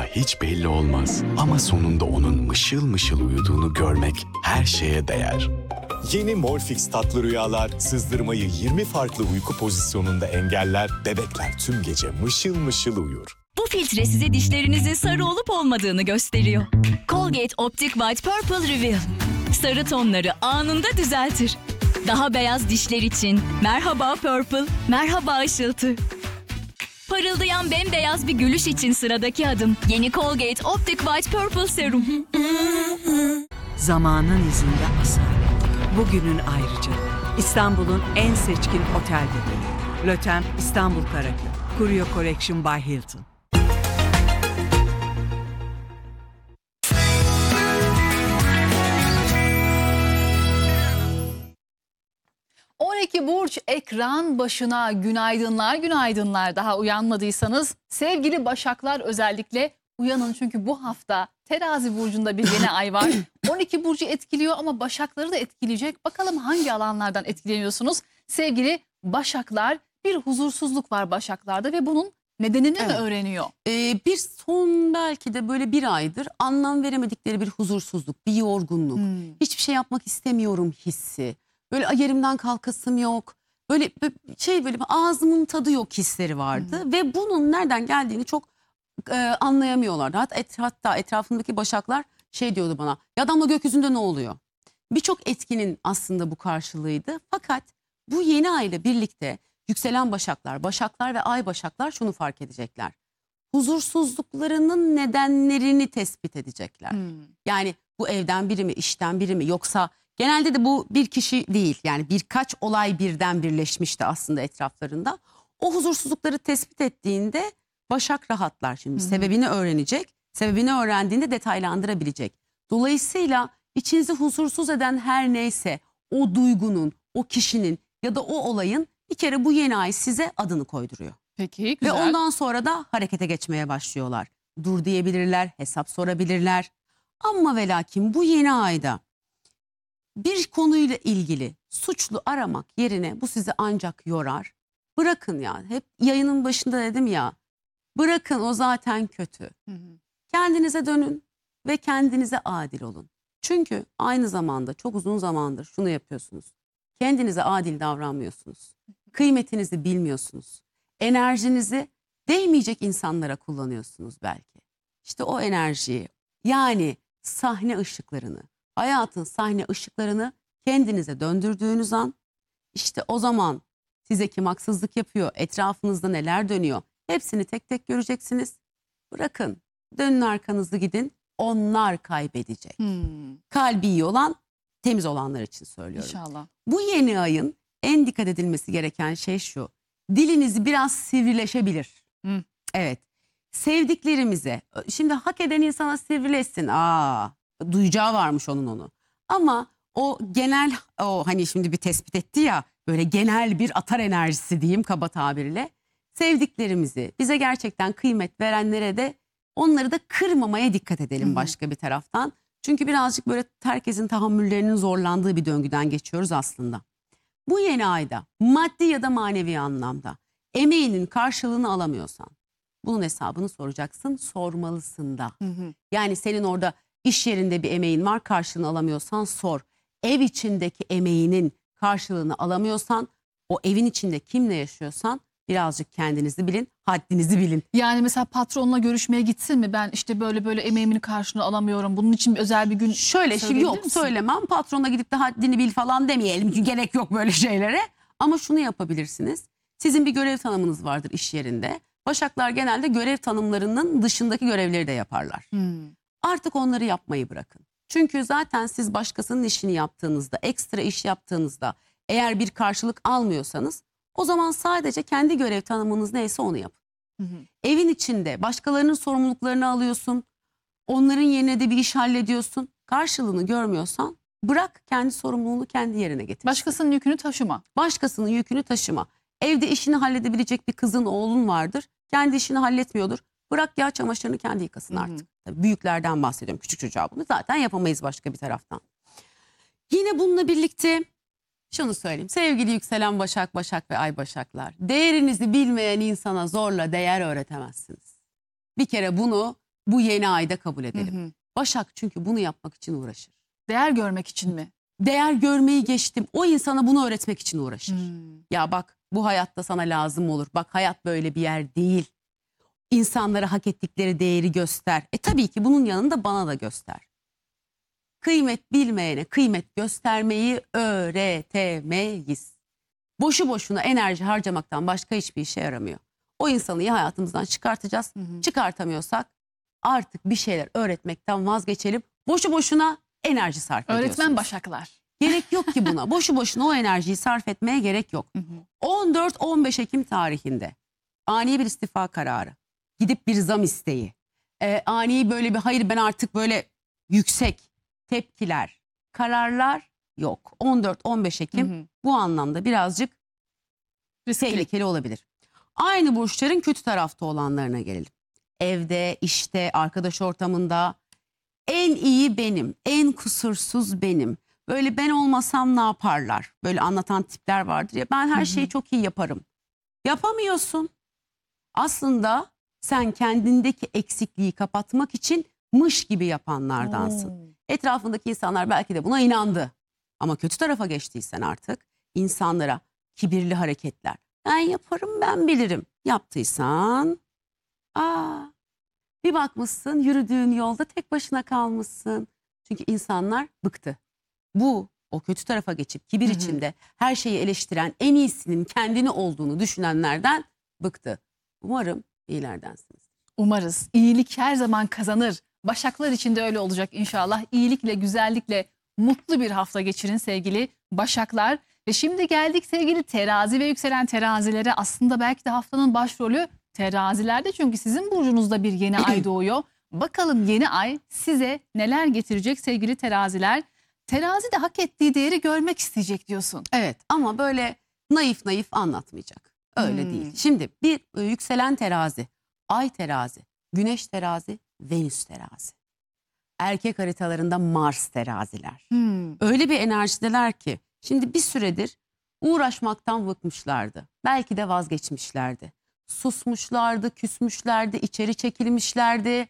hiç belli olmaz. Ama sonunda onun mışıl mışıl uyuduğunu görmek her şeye değer. Yeni Molfix tatlı rüyalar sızdırmayı 20 farklı uyku pozisyonunda engeller, bebekler tüm gece mışıl mışıl uyur. Bu filtre size dişlerinizin sarı olup olmadığını gösteriyor. Colgate Optic White Purple Reveal. Sarı tonları anında düzeltir. Daha beyaz dişler için merhaba Purple, merhaba ışıltı. Parıldayan bembeyaz bir gülüş için sıradaki adım. Yeni Colgate Optic White Purple Serum. Zamanın izinde asar. Bugünün ayrıca. İstanbul'un en seçkin otel bebeği. Lotem İstanbul Karaköy. Curio Collection by Hilton. Burç ekran başına günaydınlar günaydınlar. Daha uyanmadıysanız sevgili Başaklar özellikle uyanın, çünkü bu hafta Terazi burcunda bir yeni ay var. 12 burcu etkiliyor ama Başakları da etkileyecek. Bakalım hangi alanlardan etkileniyorsunuz sevgili Başaklar? Bir huzursuzluk var Başaklarda ve bunun nedenini mi öğreniyor? Bir son belki de böyle bir aydır anlam veremedikleri bir huzursuzluk, bir yorgunluk. Hiçbir şey yapmak istemiyorum hissi. Böyle yerimden kalkasım yok. Böyle ağzımın tadı yok hisleri vardı. Ve bunun nereden geldiğini çok anlayamıyorlardı. Hatta etrafındaki Başaklar şey diyordu bana. Ya damla gökyüzünde ne oluyor? Birçok etkinin aslında bu karşılığıydı. Fakat bu yeni ay ile birlikte yükselen Başaklar ve ay Başaklar şunu fark edecekler. Huzursuzluklarının nedenlerini tespit edecekler. Yani bu evden biri mi, işten biri mi, yoksa genelde de bu bir kişi değil. Yani birkaç olay birden birleşmişti aslında etraflarında. O huzursuzlukları tespit ettiğinde Başak rahatlar şimdi. Sebebini öğrenecek. Sebebini öğrendiğinde detaylandırabilecek. Dolayısıyla içinizi huzursuz eden her neyse o duygunun, o kişinin ya da o olayın bir kere bu yeni ay size adını koyduruyor. Peki, güzel. Ve ondan sonra da harekete geçmeye başlıyorlar. Dur diyebilirler, hesap sorabilirler. Ama ve lakin bu yeni ayda bir konuyla ilgili suçlu aramak yerine bu sizi ancak yorar. Bırakın ya, hep yayının başında dedim ya, bırakın o zaten kötü. Kendinize dönün ve kendinize adil olun. Çünkü aynı zamanda çok uzun zamandır şunu yapıyorsunuz. Kendinize adil davranmıyorsunuz. Kıymetinizi bilmiyorsunuz. Enerjinizi değmeyecek insanlara kullanıyorsunuz belki. İşte o enerjiyi, yani sahne ışıklarını, hayatın sahne ışıklarını kendinize döndürdüğünüz an, işte o zaman size kim haksızlık yapıyor, etrafınızda neler dönüyor, hepsini tek tek göreceksiniz. Bırakın, dönün arkanızı gidin, onlar kaybedecek. Kalbi iyi olan, temiz olanlar için söylüyorum. İnşallah. Bu yeni ayın en dikkat edilmesi gereken şey şu. Diliniz biraz sivrileşebilir. Evet. Sevdiklerimize, şimdi hak eden insana sivrileşsin. Duyacağı varmış onun onu. Ama o genel, o hani şimdi bir tespit etti ya, böyle genel bir atar enerjisi diyeyim kaba tabirle. Sevdiklerimizi, bize gerçekten kıymet verenlere de onları da kırmamaya dikkat edelim başka bir taraftan. Çünkü birazcık böyle herkesin tahammüllerinin zorlandığı bir döngüden geçiyoruz aslında. Bu yeni ayda maddi ya da manevi anlamda emeğinin karşılığını alamıyorsan bunun hesabını soracaksın, sormalısın da. Yani senin orada iş yerinde bir emeğin var, karşılığını alamıyorsan sor. Ev içindeki emeğinin karşılığını alamıyorsan, o evin içinde kimle yaşıyorsan birazcık kendinizi bilin, haddinizi bilin. Yani mesela patronla görüşmeye gitsin mi? Ben işte böyle emeğimin karşılığını alamıyorum. Bunun için özel bir gün şöyle şimdi yok misin? Söylemem. Patrona gidip de haddini bil falan demeyelim. Çünkü gerek yok böyle şeylere. Ama şunu yapabilirsiniz. Sizin bir görev tanımınız vardır iş yerinde. Başaklar genelde görev tanımlarının dışındaki görevleri de yaparlar. Artık onları yapmayı bırakın. Çünkü zaten siz başkasının işini yaptığınızda, ekstra iş yaptığınızda eğer bir karşılık almıyorsanız o zaman sadece kendi görev tanımınız neyse onu yapın. Evin içinde başkalarının sorumluluklarını alıyorsun. Onların yerine de bir iş hallediyorsun. Karşılığını görmüyorsan bırak, kendi sorumluluğunu kendi yerine getir. Başkasının yükünü taşıma. Başkasının yükünü taşıma. Evde işini halledebilecek bir kızın, oğlun vardır. Kendi işini halletmiyordur. Bırak ya, çamaşırını kendi yıkasın artık. Tabii büyüklerden bahsediyorum. Küçük çocuğa bunu zaten yapamayız başka bir taraftan. Yine bununla birlikte şunu söyleyeyim. Sevgili yükselen Başak ve ay Başaklar. Değerinizi bilmeyen insana zorla değer öğretemezsiniz. Bir kere bunu Bu yeni ayda kabul edelim. Hı hı. Başak çünkü bunu yapmak için uğraşır. Değer görmek için mi? Değer görmeyi geçtim. O insana bunu öğretmek için uğraşır. Hmm. Ya bak, bu hayatta sana lazım olur. Bak, hayat böyle bir yer değil. İnsanlara hak ettikleri değeri göster. Tabii ki bunun yanında bana da göster. Kıymet bilmeyene kıymet göstermeyi öğretemeyiz. Boşu boşuna enerji harcamaktan başka hiçbir işe yaramıyor. O insanı ya hayatımızdan çıkartacağız. Çıkartamıyorsak artık bir şeyler öğretmekten vazgeçelim. Boşu boşuna enerji sarf ediyorsunuz. Öğretmen başaklar. Gerek yok ki buna. Boşu boşuna o enerjiyi sarf etmeye gerek yok. 14-15 Ekim tarihinde ani bir istifa kararı, gidip bir zam isteği, ani böyle bir hayır ben artık böyle yüksek tepkiler, kararlar yok. 14-15 Ekim bu anlamda birazcık Riskli. tehlikeli olabilir. Aynı burçların kötü tarafta olanlarına gelelim. Evde, işte, arkadaş ortamında en iyi benim, en kusursuz benim. Böyle ben olmasam ne yaparlar? Böyle anlatan tipler vardır ya, ben her şeyi çok iyi yaparım. Yapamıyorsun. Aslında sen kendindeki eksikliği kapatmak için mış gibi yapanlardansın. Etrafındaki insanlar belki de buna inandı. Ama kötü tarafa geçtiysen artık insanlara kibirli hareketler. Ben yaparım, ben bilirim. Yaptıysan bir bakmışsın yürüdüğün yolda tek başına kalmışsın. Çünkü insanlar bıktı. O kötü tarafa geçip kibir içinde her şeyi eleştiren, en iyisinin kendini olduğunu düşünenlerden bıktı. Umarım iyilerdensiniz. Umarız. İyilik her zaman kazanır. Başaklar için de öyle olacak inşallah. İyilikle, güzellikle mutlu bir hafta geçirin sevgili Başaklar. Ve şimdi geldik sevgili terazi ve yükselen terazilere. Aslında belki de haftanın başrolü terazilerde, çünkü sizin burcunuzda bir yeni ay doğuyor. Bakalım yeni ay size neler getirecek sevgili teraziler. Terazi de hak ettiği değeri görmek isteyecek diyorsun. Evet, ama böyle naif naif anlatmayacak. Öyle değil. Şimdi bir yükselen terazi, ay terazi, güneş terazi, venüs terazi. Erkek haritalarında Mars teraziler. Öyle bir enerjideler ki şimdi bir süredir uğraşmaktan bıkmışlardı. Belki de vazgeçmişlerdi. Susmuşlardı, küsmüşlerdi, içeri çekilmişlerdi.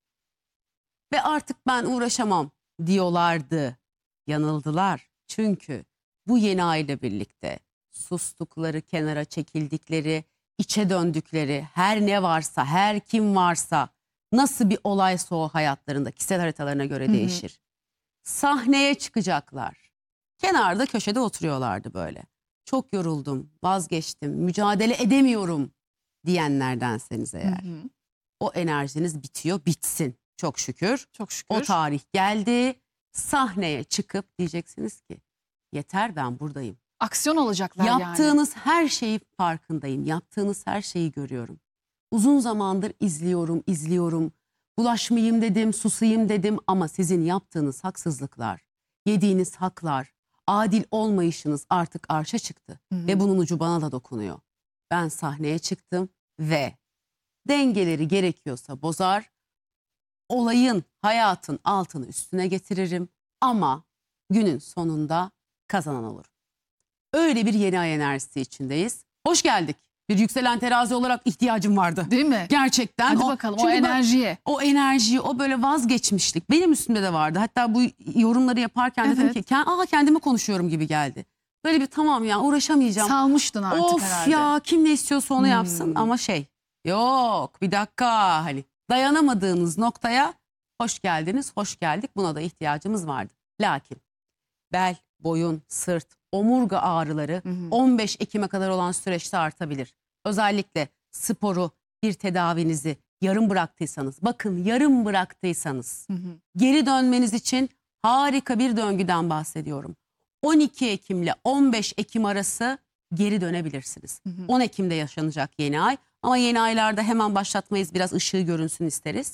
Ve artık ben uğraşamam diyorlardı. Yanıldılar. Çünkü bu yeni ay ile birlikte sustukları, kenara çekildikleri, içe döndükleri, her ne varsa, her kim varsa, nasıl bir olaysa o hayatlarında kişisel haritalarına göre değişir. Sahneye çıkacaklar. Kenarda köşede oturuyorlardı böyle. Çok yoruldum, vazgeçtim, mücadele edemiyorum diyenlerdenseniz eğer. O enerjiniz bitiyor, bitsin. Çok şükür. Çok şükür. O tarih geldi. Sahneye çıkıp diyeceksiniz ki yeter, ben buradayım. Aksiyon alacaklar yani. Yaptığınız her şeyi farkındayım. Yaptığınız her şeyi görüyorum. Uzun zamandır izliyorum. Bulaşmayayım dedim, susayım dedim ama sizin yaptığınız haksızlıklar, yediğiniz haklar, adil olmayışınız artık arşa çıktı. Ve bunun ucu bana da dokunuyor. Ben sahneye çıktım ve dengeleri gerekiyorsa bozar, olayın, hayatın altını üstüne getiririm ama günün sonunda kazanan olurum. Öyle bir yeni ay enerjisi içindeyiz. Hoş geldik. Bir yükselen terazi olarak ihtiyacım vardı. Değil mi? Gerçekten. Hadi bakalım o çünkü enerjiye. O enerjiyi, o böyle vazgeçmişlik benim üstümde de vardı. Hatta bu yorumları yaparken dedim ki kendime konuşuyorum gibi geldi. Böyle bir tamam ya, uğraşamayacağım. Salmıştın artık of herhalde. ya, kim ne istiyorsa onu yapsın ama yok bir dakika, hani dayanamadığınız noktaya hoş geldiniz, hoş geldik, buna da ihtiyacımız vardı. Lakin bel, boyun, sırt, omurga ağrıları 15 Ekim'e kadar olan süreçte artabilir. Özellikle sporu, bir tedavinizi yarım bıraktıysanız, bakın yarım bıraktıysanız geri dönmeniz için harika bir döngüden bahsediyorum. 12 Ekim ile 15 Ekim arası geri dönebilirsiniz. 10 Ekim'de yaşanacak yeni ay ama yeni aylarda hemen başlatmayız, biraz ışığı görünsün isteriz.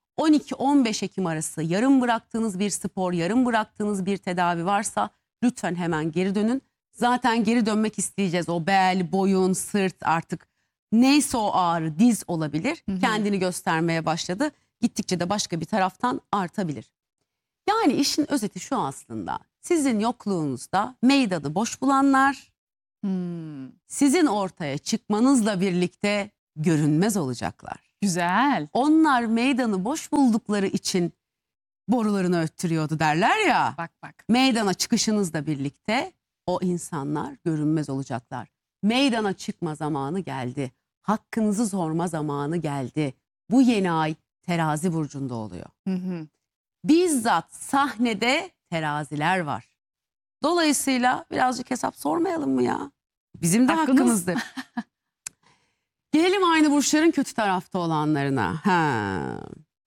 12-15 Ekim arası yarım bıraktığınız bir spor, yarım bıraktığınız bir tedavi varsa lütfen hemen geri dönün. Zaten geri dönmek isteyeceğiz. O bel, boyun, sırt, artık neyse o ağrı, diz olabilir. Kendini göstermeye başladı. Gittikçe de başka bir taraftan artabilir. Yani işin özeti şu aslında. Sizin yokluğunuzda meydanı boş bulanlar sizin ortaya çıkmanızla birlikte görünmez olacaklar. Güzel. Onlar meydanı boş buldukları için borularını öttürüyordu derler ya. Bak bak. Meydana çıkışınızla birlikte o insanlar görünmez olacaklar. Meydana çıkma zamanı geldi. Hakkınızı sorma zamanı geldi. Bu yeni ay terazi burcunda oluyor. Hı hı. Bizzat sahnede teraziler var. Dolayısıyla birazcık hesap sormayalım mı ya? Bizim de Hakkınız. hakkımızdır. Gelelim aynı burçların kötü tarafta olanlarına.